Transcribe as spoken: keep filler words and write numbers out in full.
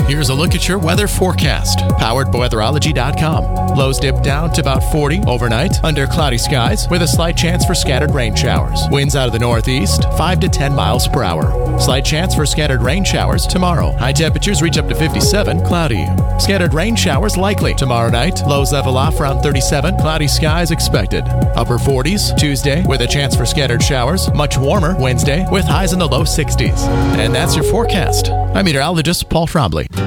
Here's a look at your weather forecast, powered by weatherology dot com. Lows dip down to about forty overnight under cloudy skies with a slight chance for scattered rain showers. Winds out of the northeast, five to ten miles per hour. Slight chance for scattered rain showers tomorrow. High temperatures reach up to fifty-seven, cloudy. Scattered rain showers likely tomorrow night. Lows level off around thirty-seven, cloudy skies expected. Upper forties Tuesday with a chance for scattered showers. Much warmer Wednesday with highs in the low sixties. And that's your forecast. I'm meteorologist Paul Trombley.